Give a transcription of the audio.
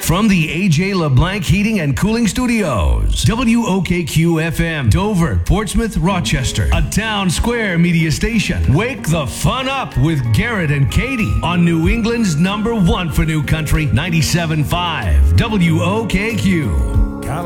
from the AJ LeBlanc Heating and Cooling Studios. WOKQ FM, Dover, Portsmouth, Rochester. A Town Square media station. Wake the fun up with Garrett and Katie on New England's #1 for new country, 97.5 WOKQ.